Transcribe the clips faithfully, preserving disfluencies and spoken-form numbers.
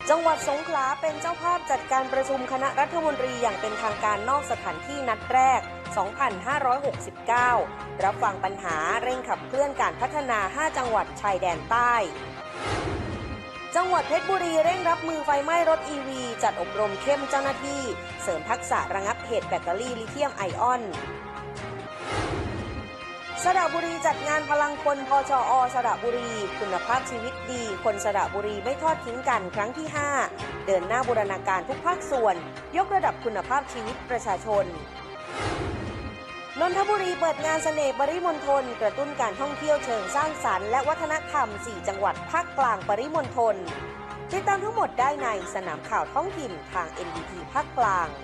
จังหวัดสงขลาเป็นเจ้าภาพจัดการประชุมคณะรัฐมนตรีอย่างเป็นทางการนอกสถานที่นัดแรก สองพันห้าร้อยหกสิบเก้า รับฟังปัญหาเร่งขับเคลื่อนการพัฒนา ห้า จังหวัดชายแดนใต้ จังหวัดเพชรบุรีเร่งรับมือไฟไหม้รถ อี วี จัดอบรมเข้มเจ้าหน้าที่เสริมทักษะระงับเหตุแบตเตอรี่ลิเธียมไอออนสระบุรีจัดงานพลังคนพชอสระบุรีคุณภาพชีวิตดีคนสระบุรีไม่ทอดทิ้งกันครั้งที่ ห้า เดินหน้าบูรณาการทุกภาคส่วนยกระดับคุณภาพชีวิตประชาชนนนทบุรีเปิดงานเสน่ห์ปริมณฑลกระตุ้นการท่องเที่ยวเชิงสร้างสรรค์และวัฒนธรรม สี่ จังหวัดภาคกลางปริมณฑลติดตามทั้งหมดได้ในสนามข่าวท้องถิ่นทาง เอ็น บี ที ภาคกลาง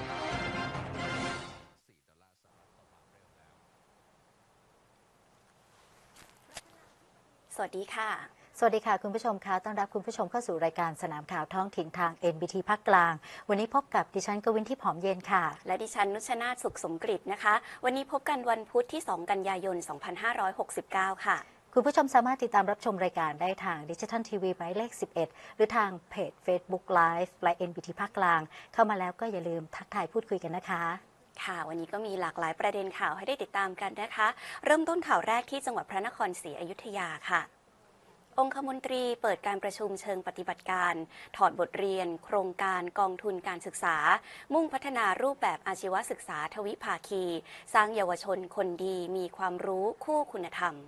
สวัสดีค่ะสวัสดีค่ะคุณผู้ชมคะต้อนรับคุณผู้ชมเข้าสู่รายการสนามข่าวท้องถิ่นทาง เอ็น บี ที ภาคกลางวันนี้พบกับดิฉันกวินที่ผอมเย็นค่ะและดิฉันนุชนาถสุขสมกฤตนะคะวันนี้พบกันวันพุธที่สองกันยายนสองพันห้าร้อยหกสิบเก้าค่ะคุณผู้ชมสามารถติดตามรับชมรายการได้ทางดิจิทัลทีวีหมายเลขสิบเอ็ดหรือทางเพจ Facebook Live และ เอ็น บี ที ภาคกลางเข้ามาแล้วก็อย่าลืมทักทายพูดคุยกันนะคะค่ะวันนี้ก็มีหลากหลายประเด็นข่าวให้ได้ติดตามกันนะคะเริ่มต้นข่าวแรกที่จังหวัดพระนครศรีอยุธยาค่ะองคมนตรีเปิดการประชุมเชิงปฏิบัติการถอดบทเรียนโครงการกองทุนการศึกษามุ่งพัฒนารูปแบบอาชีวศึกษาทวิภาคีสร้างเยาวชนคนดีมีความรู้คู่คุณธรรม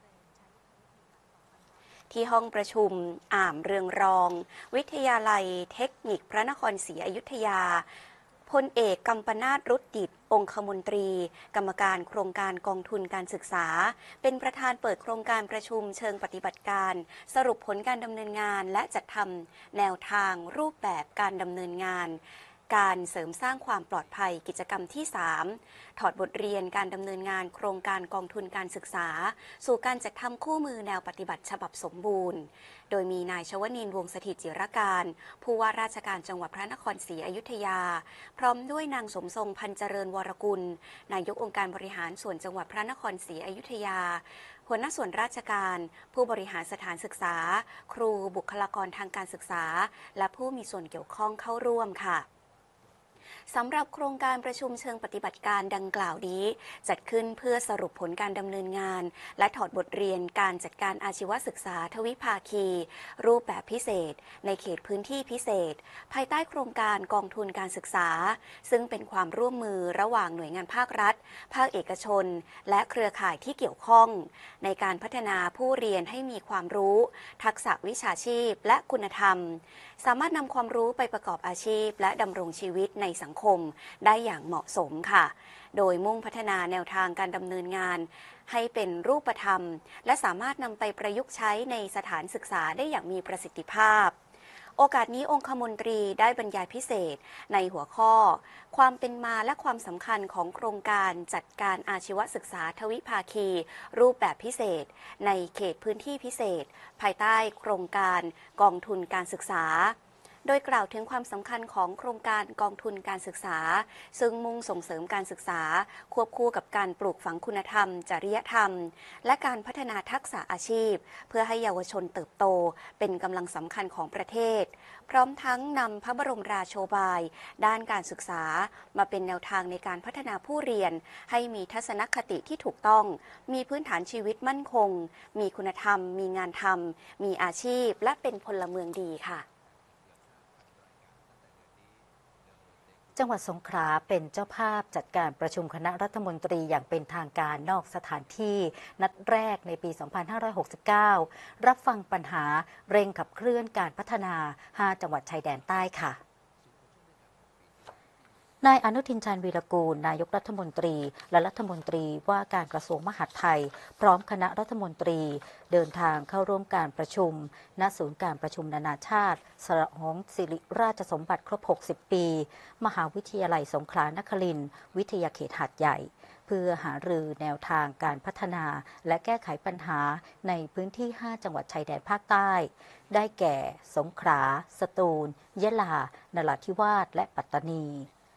ที่ห้องประชุมอ่ามเรืองรองวิทยาลัยเทคนิคพระนครศรีอยุธยาพลเอกกัมปนาท รุดดิษฐ์องคมนตรีกรรมการโครงการกองทุนการศึกษาเป็นประธานเปิดโครงการประชุมเชิงปฏิบัติการสรุปผลการดำเนินงานและจัดทำแนวทางรูปแบบการดำเนินงานการเสริมสร้างความปลอดภัยกิจกรรมที่ สาม ถอดบทเรียนการดำเนินงานโครงการกองทุนการศึกษาสู่การจัดทำคู่มือแนวปฏิบัติฉบับสมบูรณ์โดยมีนายชวนินทร์วงศ์สถิตจิรการผู้ว่าราชการจังหวัดพระนครศรีอยุธยาพร้อมด้วยนางสมทรงพันเจริญวรกุลนายกองค์การบริหารส่วนจังหวัดพระนครศรีอยุธยาหัวหน้าส่วนราชการผู้บริหารสถานศึกษาครูบุคลากรทางการศึกษาและผู้มีส่วนเกี่ยวข้องเข้าร่วมค่ะสำหรับโครงการประชุมเชิงปฏิบัติการดังกล่าวนี้จัดขึ้นเพื่อสรุปผลการดำเนินงานและถอดบทเรียนการจัดการอาชีวศึกษาทวิภาคีรูปแบบพิเศษในเขตพื้นที่พิเศษภายใต้โครงการกองทุนการศึกษาซึ่งเป็นความร่วมมือระหว่างหน่วยงานภาครัฐภาคเอกชนและเครือข่ายที่เกี่ยวข้องในการพัฒนาผู้เรียนให้มีความรู้ทักษะวิชาชีพและคุณธรรมสามารถนำความรู้ไปประกอบอาชีพและดำรงชีวิตในสังคมได้อย่างเหมาะสมค่ะโดยมุ่งพัฒนาแนวทางการดำเนินงานให้เป็นรูปธรรมและสามารถนำไปประยุกต์ใช้ในสถานศึกษาได้อย่างมีประสิทธิภาพโอกาสนี้องคมนตรีได้บรรยายพิเศษในหัวข้อความเป็นมาและความสำคัญของโครงการจัดการอาชีวศึกษาทวิภาคีรูปแบบพิเศษในเขตพื้นที่พิเศษภายใต้โครงการกองทุนการศึกษาโดยกล่าวถึงความสำคัญของโครงการกองทุนการศึกษาซึ่งมุ่งส่งเสริมการศึกษาควบคู่กับการปลูกฝังคุณธรรมจริยธรรมและการพัฒนาทักษะอาชีพเพื่อให้เยาวชนเติบโตเป็นกำลังสำคัญของประเทศพร้อมทั้งนำพระบรมราโชบายด้านการศึกษามาเป็นแนวทางในการพัฒนาผู้เรียนให้มีทัศนคติที่ถูกต้องมีพื้นฐานชีวิตมั่นคงมีคุณธรรมมีงานทำมีอาชีพและเป็นพลเมืองดีค่ะจังหวัดสงขลาเป็นเจ้าภาพจัดการประชุมคณะรัฐมนตรีอย่างเป็นทางการนอกสถานที่นัดแรกในปี สองพันห้าร้อยหกสิบเก้า รับฟังปัญหาเร่งขับเคลื่อนการพัฒนา ห้า จังหวัดชายแดนใต้ค่ะนายอนุทิน ชาญวีรกูลนายกรัฐมนตรีและรัฐมนตรีว่าการกระทรวงมหาดไทยพร้อมคณะรัฐมนตรีเดินทางเข้าร่วมการประชุมณศูนย์การประชุมนานาชาติฉลองสิริราชสมบัติครบ หกสิบ ปีมหาวิทยาลัยสงขลานครินทร์วิทยาเขตหาดใหญ่เพื่อหารือแนวทางการพัฒนาและแก้ไขปัญหาในพื้นที่ ห้า จังหวัดชายแดนภาคใต้ได้แก่สงขลาสตูลยะลานราธิวาสและปัตตานี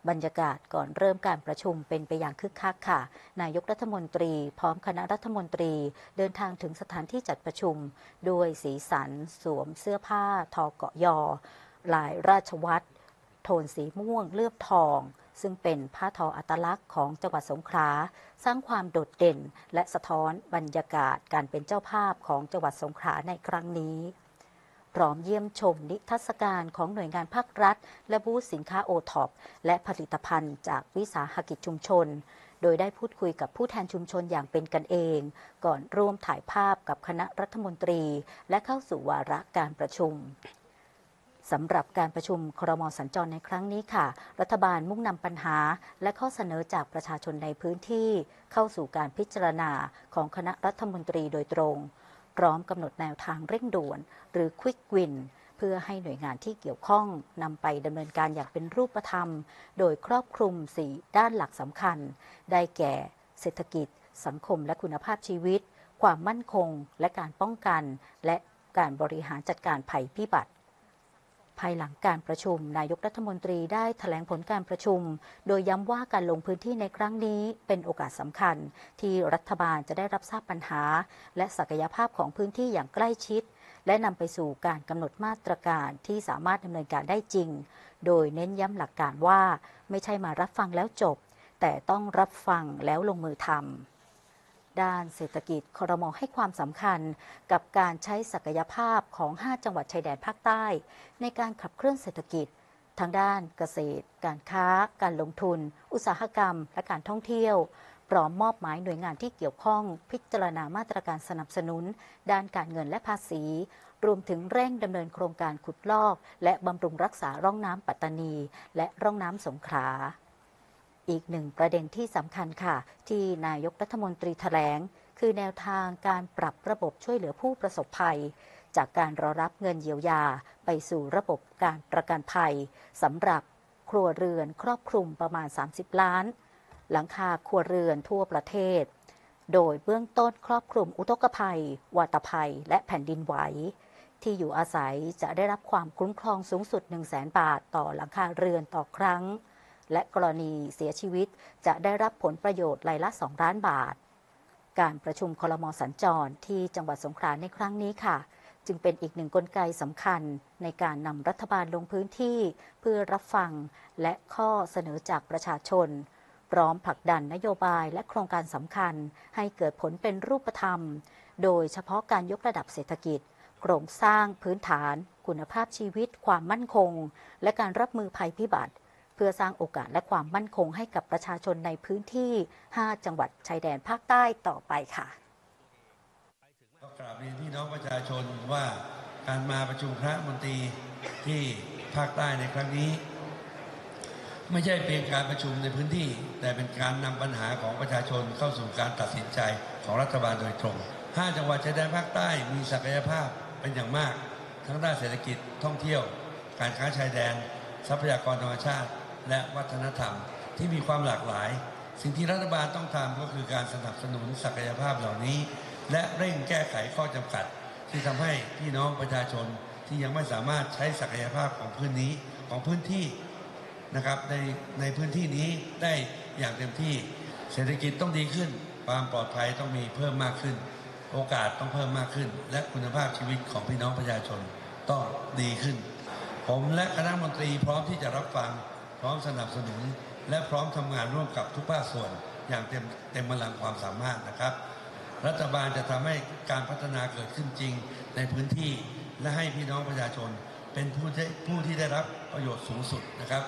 บรรยากาศก่อนเริ่มการประชุมเป็นไปอย่างคึกคักค่ะนายกรัฐมนตรีพร้อมคณะรัฐมนตรีเดินทางถึงสถานที่จัดประชุมด้วยสีสันสวมเสื้อผ้าทอเกาะยอลายราชวัตรโทนสีม่วงเลือบทองซึ่งเป็นผ้าทออัตลักษณ์ของจังหวัดสงขลาสร้างความโดดเด่นและสะท้อนบรรยากาศการเป็นเจ้าภาพของจังหวัดสงขลาในครั้งนี้พร้อมเยี่ยมชมนิทรรศการของหน่วยงานภาครัฐและบูธสินค้าโอท็อปและผลิตภัณฑ์จากวิสาหกิจชุมชนโดยได้พูดคุยกับผู้แทนชุมชนอย่างเป็นกันเองก่อนร่วมถ่ายภาพกับคณะรัฐมนตรีและเข้าสู่วาระการประชุมสำหรับการประชุมครม.สัญจรในครั้งนี้ค่ะรัฐบาลมุ่งนำปัญหาและข้อเสนอจากประชาชนในพื้นที่เข้าสู่การพิจารณาของคณะรัฐมนตรีโดยตรงพร้อมกำหนดแนวทางเร่งด่วนหรือ Quick Win เพื่อให้หน่วยงานที่เกี่ยวข้องนำไปดำเนินการอย่างเป็นรูปธรรมโดยครอบคลุมสี่ด้านหลักสำคัญได้แก่เศรษฐกิจสังคมและคุณภาพชีวิตความมั่นคงและการป้องกันและการบริหารจัดการภัยพิบัติภายหลังการประชุมนายกรัฐมนตรีได้แถลงผลการประชุมโดยย้ำว่าการลงพื้นที่ในครั้งนี้เป็นโอกาสสำคัญที่รัฐบาลจะได้รับทราบปัญหาและศักยภาพของพื้นที่อย่างใกล้ชิดและนำไปสู่การกำหนดมาตรการที่สามารถดำเนินการได้จริงโดยเน้นย้ำหลักการว่าไม่ใช่มารับฟังแล้วจบแต่ต้องรับฟังแล้วลงมือทำด้านเศรษฐกิจครม.ให้ความสำคัญกับการใช้ศักยภาพของห้าจังหวัดชายแดนภาคใต้ในการขับเคลื่อนเศรษฐกิจทางด้านเกษตรการค้าการลงทุนอุตสาหกรรมและการท่องเที่ยวพร้อมมอบหมายหน่วยงานที่เกี่ยวข้องพิจารณามาตรการสนับสนุนด้านการเงินและภาษีรวมถึงเร่งดำเนินโครงการขุดลอกและบำรุงรักษาร่องน้ำปัตตานีและร่องน้ำสงขลาอีกหนึ่งประเด็นที่สำคัญค่ะที่นายกรัฐมนตรีแถลงคือแนวทางการปรับระบบช่วยเหลือผู้ประสบภัยจากการรอรับเงินเยียวยาไปสู่ระบบการประกันภัยสำหรับครัวเรือนครอบคลุมประมาณสามสิบล้านหลังคาครัวเรือนทั่วประเทศโดยเบื้องต้นครอบคลุมอุทกภัยวาตภัยและแผ่นดินไหวที่อยู่อาศัยจะได้รับความคุ้มครองสูงสุด หนึ่งแสน บาทต่อหลังคาเรือนต่อครั้งและกรณีเสียชีวิตจะได้รับผลประโยชน์รายละสองล้านบาทการประชุมครม.สัญจรที่จังหวัดสงขลาในครั้งนี้ค่ะจึงเป็นอีกหนึ่งกลไกสำคัญในการนำรัฐบาลลงพื้นที่เพื่อรับฟังและข้อเสนอจากประชาชนพร้อมผลักดันนโยบายและโครงการสำคัญให้เกิดผลเป็นรูปธรรมโดยเฉพาะการยกระดับเศรษฐกิจโครงสร้างพื้นฐานคุณภาพชีวิตความมั่นคงและการรับมือภัยพิบัติเพื่อสร้างโอกาสและความมั่นคงให้กับประชาชนในพื้นที่ห้าจังหวัดชายแดนภาคใต้ต่อไปค่ะก็กราบเรียนพี่น้องประชาชนว่าการมาประชุมคณะมนตรีที่ภาคใต้ในครั้งนี้ไม่ใช่เพียงการประชุมในพื้นที่แต่เป็นการนำปัญหาของประชาชนเข้าสู่การตัดสินใจของรัฐบาลโดยตรงห้าจังหวัดชายแดนภาคใต้มีศักยภาพเป็นอย่างมากทั้งด้านเศรษฐกิจท่องเที่ยวการค้าชายแดนทรัพยากรธรรมชาติและวัฒนธรรมที่มีความหลากหลายสิ่งที่รัฐบาลต้องทำก็คือการสนับสนุนศักยภาพเหล่านี้และเร่งแก้ไขข้อจำกัดที่ทำให้พี่น้องประชาชนที่ยังไม่สามารถใช้ศักยภาพของพื้นนี้ของพื้นที่นะครับในในพื้นที่นี้ได้อย่างเต็มที่เศรษฐกิจต้องดีขึ้นความปลอดภัยต้องมีเพิ่มมากขึ้นโอกาสต้องเพิ่มมากขึ้นและคุณภาพชีวิตของพี่น้องประชาชนต้องดีขึ้นผมและคณะมนตรีพร้อมที่จะรับฟังพร้อมสนับสนุนและพร้อมทำงานร่วมกับทุกภาคส่วนอย่างเต็มเต็มกำลังความสามารถนะครับรัฐบาลจะทำให้การพัฒนาเกิดขึ้นจริงในพื้นที่และให้พี่น้องประชาชนเป็นผู้ที่ผู้ที่ได้รับประโยชน์สูงสุดนะครับ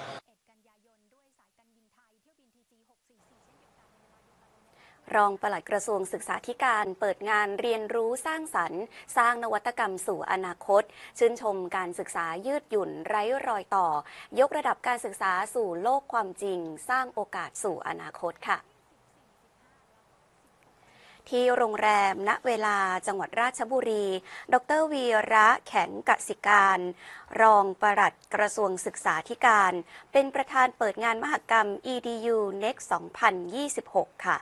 รองปลัดกระทรวงศึกษาธิการเปิดงานเรียนรู้สร้างสรรค์สร้างนวัตกรรมสู่อนาคตชื่นชมการศึกษายืดหยุ่นไร้รอยต่อยกระดับการศึกษาสู่โลกความจริงสร้างโอกาสสู่อนาคตค่ะที่โรงแรมณเวลาจังหวัดราชบุรีดร.วีระแข็งกสิการรองปลัดกระทรวงศึกษาธิการเป็นประธานเปิดงานมหกรรม อี ดี ยู Next สองพันยี่สิบหก ค่ะ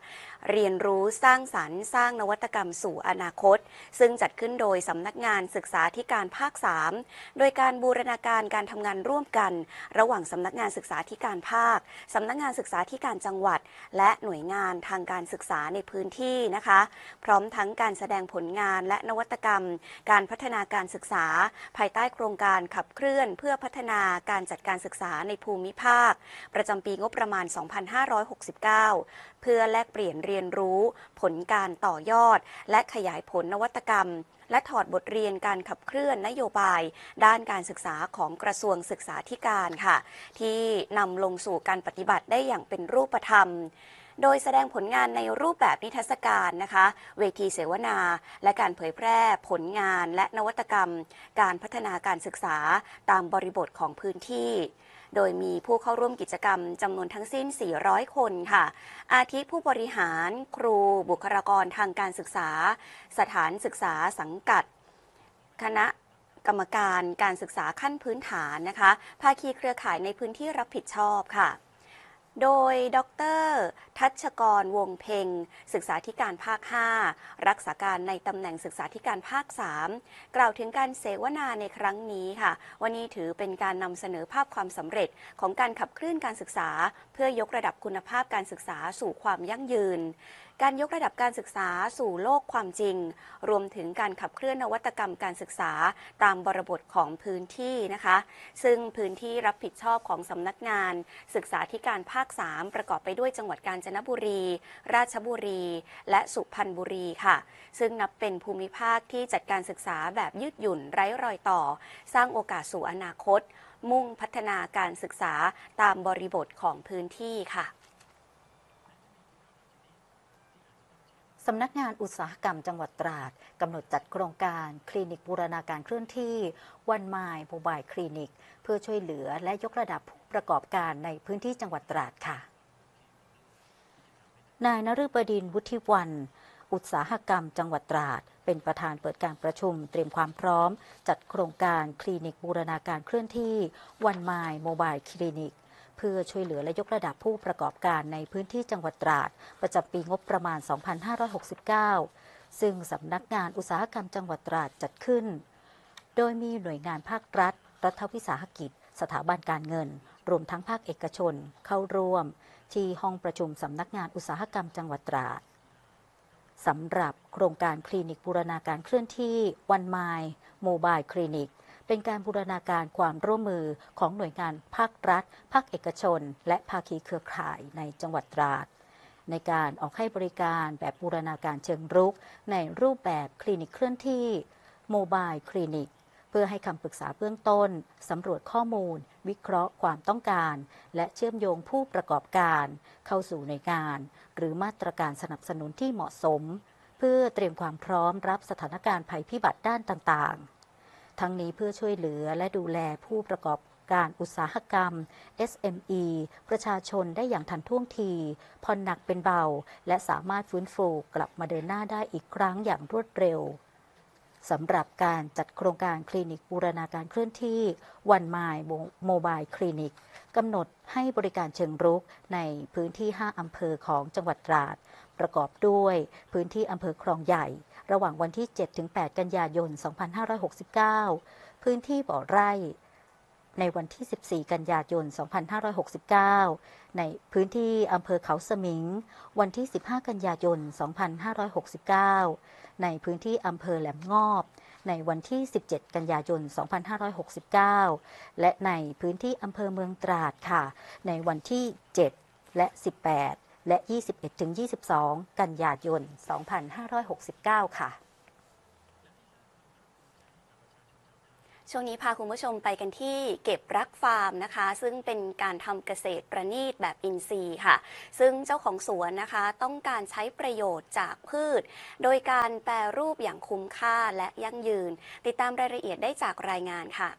เรียนรู้สร้างสรรค์สร้างนวัตกรรมสู่อนาคตซึ่งจัดขึ้นโดยสำนักงานศึกษาธิการภาค สาม โดยการบูรณาการการทำงานร่วมกันระหว่างสำนักงานศึกษาธิการภาคสำนักงานศึกษาธิการจังหวัดและหน่วยงานทางการศึกษาในพื้นที่นะคะพร้อมทั้งการแสดงผลงานและนวัตกรรมการพัฒนาการศึกษาภายใต้โครงการขับเคลื่อนเพื่อพัฒนาการจัดการศึกษาในภูมิภาคประจำปีงบประมาณ สองพันห้าร้อยหกสิบเก้า เพื่อแลกเปลี่ยนเรียนรู้ผลการต่อยอดและขยายผลนวัตกรรมและถอดบทเรียนการขับเคลื่อนนโยบายด้านการศึกษาของกระทรวงศึกษาธิการค่ะที่นำลงสู่การปฏิบัติได้อย่างเป็นรูปธรรมโดยแสดงผลงานในรูปแบบนิทรรศการนะคะเวทีเสวนาและการเผยแพร่ผลงานและนวัตกรรมการพัฒนาการศึกษาตามบริบทของพื้นที่โดยมีผู้เข้าร่วมกิจกรรมจำนวนทั้งสิ้นสี่ร้อยคนค่ะอาทิผู้บริหารครูบุคลากรทางการศึกษาสถานศึกษาสังกัดคณะกรรมการการศึกษาขั้นพื้นฐานนะคะภาคีเครือข่ายในพื้นที่รับผิดชอบค่ะโดยดร.ทัชกรวงเพ็งศึกษาธิการภาค ห้า รักษาการในตำแหน่งศึกษาธิการภาค สาม กล่าวถึงการเสวนาในครั้งนี้ค่ะวันนี้ถือเป็นการนำเสนอภาพความสำเร็จของการขับเคลื่อนการศึกษาเพื่อยกระดับคุณภาพการศึกษาสู่ความยั่งยืนการยกระดับการศึกษาสู่โลกความจริงรวมถึงการขับเคลื่อนนวัตกรรมการศึกษาตามบริบทของพื้นที่นะคะซึ่งพื้นที่รับผิดชอบของสำนักงานศึกษาธิการภาค สาม ประกอบไปด้วยจังหวัดกาญจนบุรีราชบุรีและสุพรรณบุรีค่ะซึ่งนับเป็นภูมิภาคที่จัดการศึกษาแบบยืดหยุ่นไร้รอยต่อสร้างโอกาสสู่อนาคตมุ่งพัฒนาการศึกษาตามบริบทของพื้นที่ค่ะสำนักงานอุตสาหกรรมจังหวัดตราดกำหนดจัดโครงการคลินิกบูรณาการเคลื่อนที่วันไมล์โมบายคลินิกเพื่อช่วยเหลือและยกระดับผู้ประกอบการในพื้นที่จังหวัดตราดค่ะนายนฤบดินทร์วุฒิวรรณอุตสาหกรรมจังหวัดตราดเป็นประธานเปิดการประชุมเตรียมความพร้อมจัดโครงการคลินิกบูรณาการเคลื่อนที่วันไมล์โมบายคลินิกเพื่อช่วยเหลือและยกระดับผู้ประกอบการในพื้นที่จังหวัดตราดประจำปีงบประมาณ สองพันห้าร้อยหกสิบเก้า ซึ่งสำนักงานอุตสาหกรรมจังหวัดตราดจัดขึ้นโดยมีหน่วยงานภาครัฐรัฐวิสาหกิจสถาบันการเงินรวมทั้งภาคเอกชนเข้าร่วมที่ห้องประชุมสำนักงานอุตสาหกรรมจังหวัดตราดสำหรับโครงการคลินิกบูรณาการเคลื่อนที่วันไมล์โมบายคลินิกเป็นการบูรณาการความร่วมมือของหน่วยงานภาครัฐภาคเอกชนและภาคีเครือข่ายในจังหวัดตราดในการออกให้บริการแบบบูรณาการเชิงรุกในรูปแบบคลินิกเคลื่อนที่โมบายคลินิกเพื่อให้คำปรึกษาเบื้องต้นสำรวจข้อมูลวิเคราะห์ความต้องการและเชื่อมโยงผู้ประกอบการเข้าสู่หน่วยงานหรือมาตรการสนับสนุนที่เหมาะสมเพื่อเตรียมความพร้อมรับสถานการณ์ภัยพิบัติด้านต่างๆทั้งนี้เพื่อช่วยเหลือและดูแลผู้ประกอบการอุตสาหกรรม เอส เอ็ม อี ประชาชนได้อย่างทันท่วงทีผ่อนหนักเป็นเบาและสามารถฟื้นฟูกลับมาเดินหน้าได้อีกครั้งอย่างรวดเร็วสำหรับการจัดโครงการคลินิกบูรณาการเคลื่อนที่วันไมล์โมบายคลินิกกำหนดให้บริการเชิงรุกในพื้นที่ห้าอำเภอของจังหวัดตราดประกอบด้วยพื้นที่อำเภอคลองใหญ่ระหว่างวันที่ เจ็ดถึงแปด กันยายน สองพันห้าร้อยหกสิบเก้า พื้นที่บ่อไร่ในวันที่ สิบสี่ กันยายน สองพันห้าร้อยหกสิบเก้า ในพื้นที่อำเภอเขาสมิงวันที่ สิบห้า กันยายน สองพันห้าร้อยหกสิบเก้า ในพื้นที่อำเภอแหลมงอบในวันที่ สิบเจ็ด กันยายน สองพันห้าร้อยหกสิบเก้า และในพื้นที่อำเภอเมืองตราดค่ะในวันที่ เจ็ด และ สิบแปดและ ยี่สิบเอ็ดถึงยี่สิบสอง กันยายน สองพันห้าร้อยหกสิบเก้า ค่ะช่วงนี้พาคุณผู้ชมไปกันที่เก็บรักฟาร์มนะคะซึ่งเป็นการทำเกษตรประณีตแบบอินทรีย์ค่ะซึ่งเจ้าของสวนนะคะต้องการใช้ประโยชน์จากพืชโดยการแปรรูปอย่างคุ้มค่าและยั่งยืนติดตามรายละเอียดได้จากรายงานค่ะ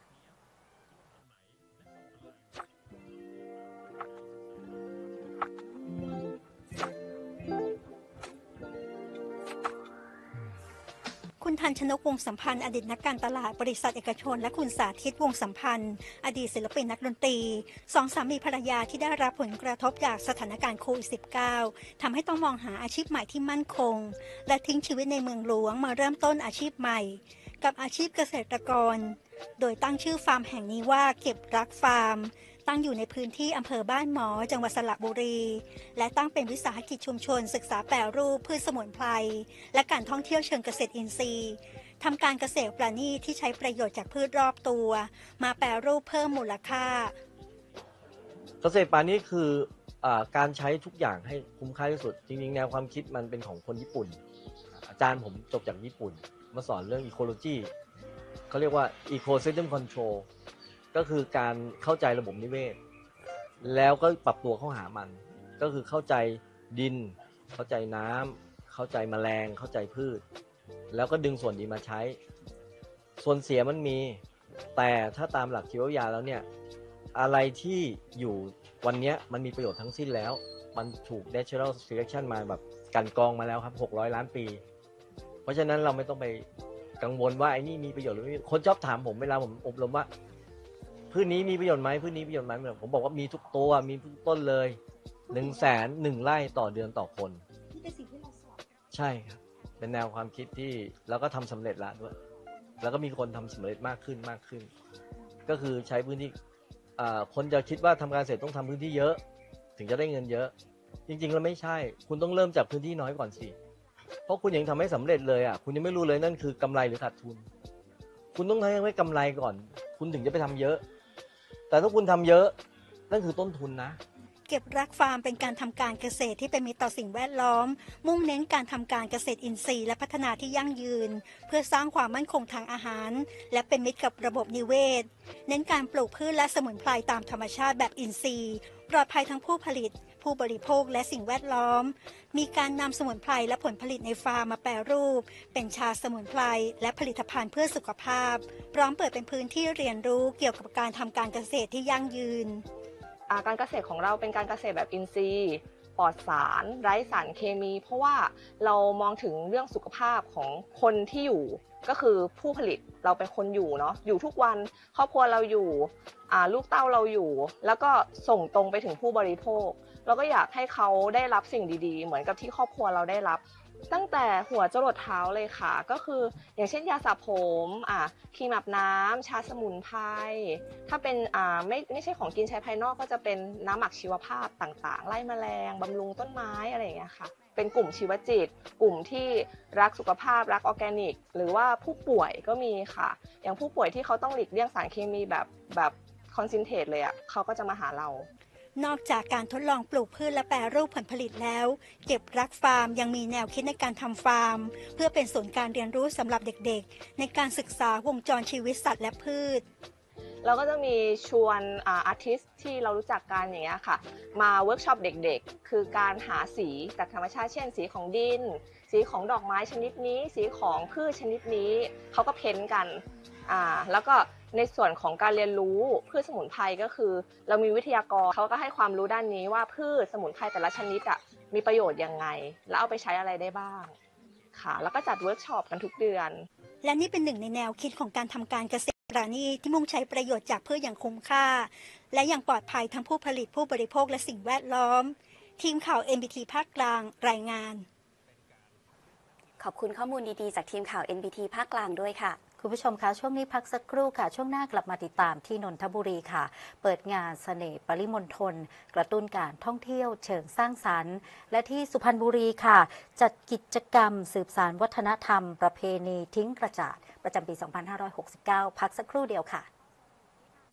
คุณทันชนกวงศ์สัมพันธ์อดีตนักการตลาดบริษัทเอกชนและคุณสาธิตวงศ์สัมพันธ์อดีตศิลปินนักดนตรีสองสามีภรรยาที่ได้รับผลกระทบจากสถานการณ์โควิด สิบเก้า ทำให้ต้องมองหาอาชีพใหม่ที่มั่นคงและทิ้งชีวิตในเมืองหลวงมาเริ่มต้นอาชีพใหม่กับอาชีพเกษตรกรโดยตั้งชื่อฟาร์มแห่งนี้ว่าเก็บรักฟาร์มตั้งอยู่ในพื้นที่อำเภอบ้านหมอจังหวัดสระบุรีและตั้งเป็นวิสาหกิจชุมชนศึกษาแปรรูปพืชสมุนไพรและการท่องเที่ยวเชิงเกษตรอินทรีย์ทำการเกษตรประณีตที่ใช้ประโยชน์จากพืชรอบตัวมาแปรรูปเพิ่มมูลค่าเกษตรปานี้คืออการใช้ทุกอย่างให้คุ้มค่าที่สุดจริงๆแนวความคิดมันเป็นของคนญี่ปุ่นอาจารย์ผมจบจากญี่ปุ่นมาสอนเรื่อง ecology เขาเรียกว่า ecosystem control ก็คือการเข้าใจระบบนิเวศแล้วก็ปรับตัวเข้าหามันก็คือเข้าใจดินเข้าใจน้ำเข้าใจแมลงเข้าใจพืชแล้วก็ดึงส่วนดีมาใช้ส่วนเสียมันมีแต่ถ้าตามหลักชีววิทยาแล้วเนี่ยอะไรที่อยู่วันนี้มันมีประโยชน์ทั้งสิ้นแล้วมันถูก natural selection มาแบบกันกรองมาแล้วครับหกร้อยล้านปีเพราะฉะนั้นเราไม่ต้องไปกังวลว่าไอ้นี่มีประโยชน์หรือไม่คนชอบถามผมเวลาผมอบรมว่าพืชนี้มีประโยชน์ไหมพืชนี้ประโยชน์ไหมผมบอกว่ามีทุกตัวมีทุกต้นเลยหนึ่งแสนหนึ่งไร่ต่อเดือนต่อคนนี่เป็นสิ่งที่เราสอนใช่ครับเป็นแนวความคิดที่เราก็ทำสำเร็จแล้วด้วยแล้วก็มีคนทำสำเร็จมากขึ้นมากขึ้นก็คือใช้พื้นที่คนจะคิดว่าทำการเกษตรต้องทำพื้นที่เยอะถึงจะได้เงินเยอะจริงๆแล้วไม่ใช่คุณต้องเริ่มจากพื้นที่น้อยก่อนสิเพราะคุณยังทำไม่สำเร็จเลยอ่ะคุณยังไม่รู้เลยนั่นคือกำไรหรือขาดทุนคุณต้องทำให้กำไรก่อนคุณถึงจะไปทำเยอะแต่ถ้าคุณทำเยอะนั่นคือต้นทุนนะเก็บรักฟาร์มเป็นการทำการเกษตรที่เป็นมิตรต่อสิ่งแวดล้อมมุ่งเน้นการทำการเกษตรอินทรีย์และพัฒนาที่ยั่งยืนเพื่อสร้างความมั่นคงทางอาหารและเป็นมิตรกับระบบนิเวศเน้นการปลูกพืชและสมุนไพรตามธรรมชาติแบบอินทรีย์ปลอดภัยทั้งผู้ผลิตผู้บริโภคและสิ่งแวดล้อมมีการนำสมุนไพรและผลผลิตในฟาร์มมาแปรรูปเป็นชาสมุนไพรและผลิตภัณฑ์เพื่อสุขภาพพร้อมเปิดเป็นพื้นที่เรียนรู้เกี่ยวกับการทำการเกษตรที่ยั่งยืนการเกษตรของเราเป็นการเกษตรแบบอินทรีย์ปลอดสารไร้สารเคมีเพราะว่าเรามองถึงเรื่องสุขภาพของคนที่อยู่ก็คือผู้ผลิตเราเป็นคนอยู่เนาะอยู่ทุกวันครอบครัวเราอยู่ลูกเต้าเราอยู่แล้วก็ส่งตรงไปถึงผู้บริโภคเราก็อยากให้เขาได้รับสิ่งดีๆเหมือนกับที่ครอบครัวเราได้รับตั้งแต่หัวจรดเท้าเลยค่ะก็คืออย่างเช่นยาสระผมอ่ะครีมอาบน้ำชาสมุนไพรถ้าเป็นอ่าไม่ไม่ใช่ของกินใช้ภายนอกก็จะเป็นน้ำหมักชีวภาพต่างๆไล่แมลงบำรุงต้นไม้อะไรอย่างเงี้ยค่ะเป็นกลุ่มชีวจิตกลุ่มที่รักสุขภาพรักออร์แกนิกหรือว่าผู้ป่วยก็มีค่ะอย่างผู้ป่วยที่เขาต้องหลีกเลี่ยงสารเคมีแบบแบบคอนเซนเทรตเลยอ่ะเขาก็จะมาหาเรานอกจากการทดลองปลูกพืชและแปรรูปผลผลิตแล้วเก็บรักฟาร์มยังมีแนวคิดในการทำฟาร์มเพื่อเป็นศูนย์การเรียนรู้สำหรับเด็กๆในการศึกษาวงจรชีวิตสัตว์และพืชเราก็จะมีชวนอาร์ติสต์ที่เรารู้จักกันอย่างเงี้ยค่ะมาเวิร์กช็อปเด็กๆคือการหาสีจากธรรมชาติเช่นสีของดินสีของดอกไม้ชนิดนี้สีของพืชชนิดนี้เขาก็เพ้นกันอ่าแล้วก็ในส่วนของการเรียนรู้พืชสมุนไพรก็คือเรามีวิทยากรเขาก็ให้ความรู้ด้านนี้ว่าพืชสมุนไพรแต่ละชนิดอ่ะมีประโยชน์ยังไงแล้วเอาไปใช้อะไรได้บ้างค่ะแล้วก็จัดเวิร์กช็อปกันทุกเดือนและนี่เป็นหนึ่งในแนวคิดของการทำการเกษตรปราณีตที่มุ่งใช้ประโยชน์จากพืชอย่างคุ้มค่าและอย่างปลอดภัยทั้งผู้ผลิตผู้บริโภคและสิ่งแวดล้อมทีมข่าว เอ็น บี ที ภาคกลางรายงานขอบคุณข้อมูลดีๆจากทีมข่าว เอ็น บี ที ภาคกลางด้วยค่ะคุณผู้ชมคะช่วงนี้พักสักครู่ค่ะช่วงหน้ากลับมาติดตามที่นนทบุรีค่ะเปิดงานเสน่ห์ปริมณฑลกระตุ้นการท่องเที่ยวเชิงสร้างสรรค์และที่สุพรรณบุรีค่ะจัดกิจกรรมสืบสานวัฒนธรรมประเพณีทิ้งกระจาดประจำปี สองพันห้าร้อยหกสิบเก้า พักสักครู่เดียวค่ะ